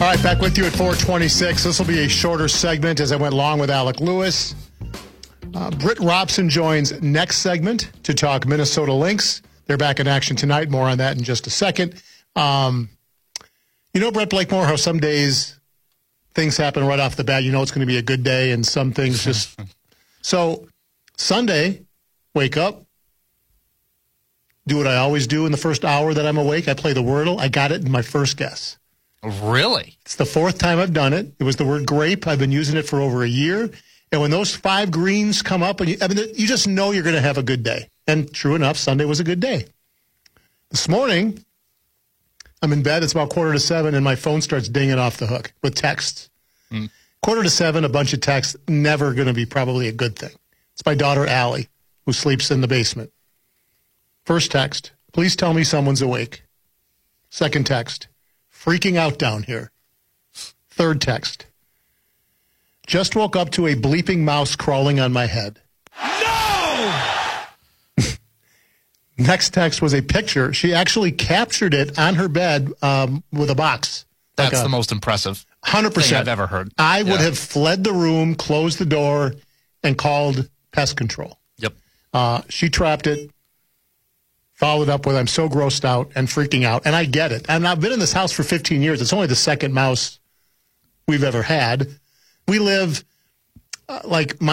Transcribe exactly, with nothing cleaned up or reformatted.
right, back with you at four twenty-six. This will be a shorter segment as I went long with Alec Lewis. Uh, Britt Robson joins next segment to talk Minnesota Lynx. They're back in action tonight. More on that in just a second. Um, you know, Brett Blakemore, how some days things happen right off the bat. You know it's going to be a good day, and some things just... So, Sunday, wake up, do what I always do in the first hour that I'm awake. I play the Wordle. I got it in my first guess. Really? It's the fourth time I've done it. It was the word grape. I've been using it for over a year. And when those five greens come up, and you, I mean, you just know you're going to have a good day. And true enough, Sunday was a good day. This morning, I'm in bed. It's about quarter to seven, and my phone starts dinging off the hook with texts. Mm. Quarter to seven, a bunch of texts. Never going to be probably a good thing. It's my daughter, Allie, who sleeps in the basement. First text, please tell me someone's awake. Second text, freaking out down here. Third text, just woke up to a bleeping mouse crawling on my head. No! Next text was a picture. She actually captured it on her bed um, with a box. That's like a, the most impressive one hundred percent thing I've ever heard. I would yeah. have fled the room, closed the door, and called pest control. Yep. Uh, she trapped it, followed up with, I'm so grossed out and freaking out. And I get it. And I've been in this house for fifteen years. It's only the second mouse we've ever had. We live uh, like my